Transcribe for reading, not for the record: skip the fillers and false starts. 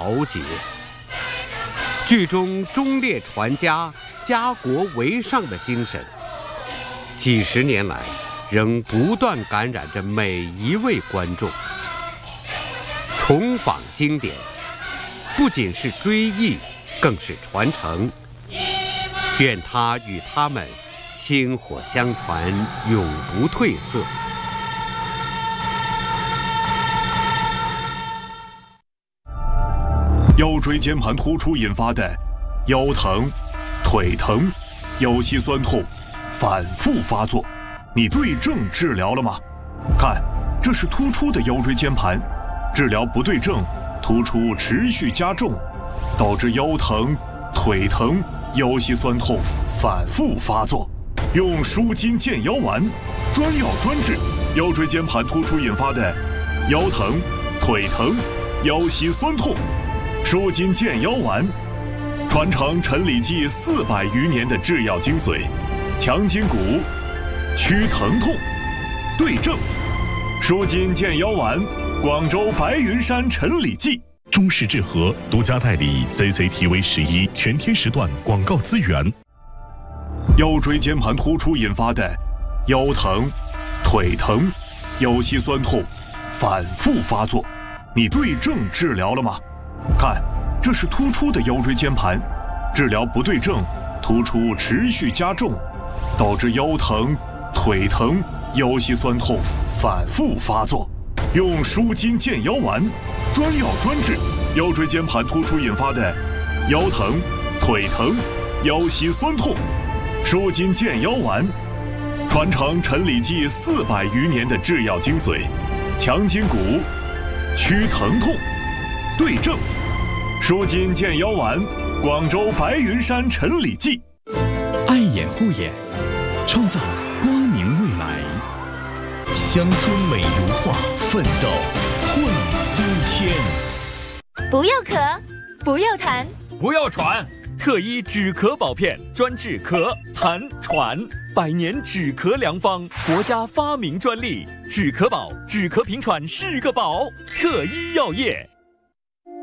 豪杰。剧中忠烈传家、家国为上的精神，几十年来仍不断感染着每一位观众。重访经典，不仅是追忆，更是传承。愿它与他们薪火相传，永不褪色。 腰椎间盘突出引发的腰疼、腿疼、腰膝酸痛反复发作，你对症治疗了吗？看，这是突出的腰椎间盘，治疗不对症，突出持续加重，导致腰疼、腿疼、腰膝酸痛反复发作。用舒筋健腰丸，专药专治腰椎间盘突出引发的腰疼、腿疼、腰膝酸痛。舒筋健腰丸，传承陈李济400余年的制药精髓，强筋骨，祛疼痛，对症。舒筋健腰丸，广州白云山陈李济。 中式治和独家代理 CCTV11全天时段广告资源。 腰椎间盘突出引发的腰疼、腿疼、腰膝酸痛反复发作，你对症治疗了吗？看，这是突出的腰椎间盘，治疗不对症，突出持续加重，导致腰疼、腿疼、腰膝酸痛反复发作。用舒筋健腰丸，专药专治腰椎间盘突出引发的腰疼、腿疼、腰膝酸痛。舒筋健腰丸，传承陈李济400余年的制药精髓，强筋骨，祛疼痛，对症。舒筋健腰丸，广州白云山陈李济。 爱眼护眼，创造光明未来。乡村美如画，奋斗会新天。 不要咳，不要痰， 不要喘，特医止咳宝片，专治咳、痰、喘，100年止咳良方，国家发明专利，止咳宝，止咳平喘是个宝，特医药业。